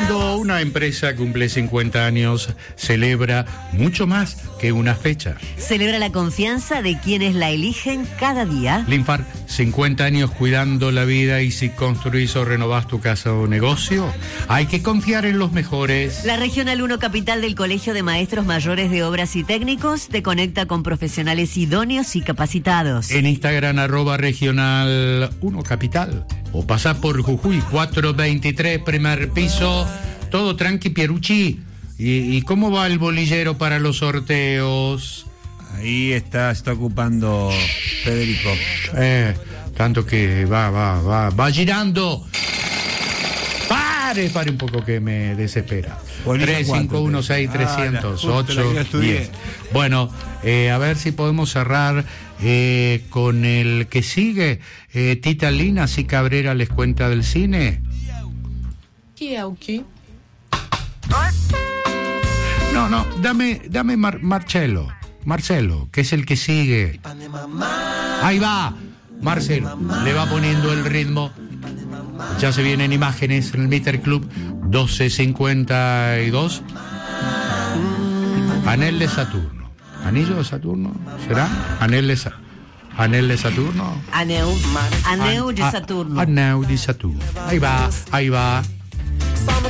Cuando una empresa cumple 50 años, celebra mucho más que una fecha. Celebra la confianza de quienes la eligen cada día. Linfar, 50 años cuidando la vida, y si construís o renovás tu casa o negocio, hay que confiar en los mejores. La Regional 1 Capital del Colegio de Maestros Mayores de Obras y Técnicos te conecta con profesionales idóneos y capacitados. En Instagram, @Regional 1 Capital. O pasá por Jujuy 423, primer piso. Todo tranqui, Pierucci. ¿Y cómo va el bolillero para los sorteos? Ahí está ocupando Federico. Tanto que va girando. Pare un poco que me desespera. 351-6308-10. Bueno, a ver si podemos cerrar con el que sigue. Tita Linas y Cabrera les cuenta del cine. No, dame Marcelo, que es el que sigue. Ahí va, Marcelo, le va poniendo el ritmo. Ya se vienen imágenes en el Mister Club 1252. Anel de Saturno. ¿Anillo de Saturno? ¿Será? Anel de Saturno. Aneu de Saturno. Aneu de Saturno. Ahí va.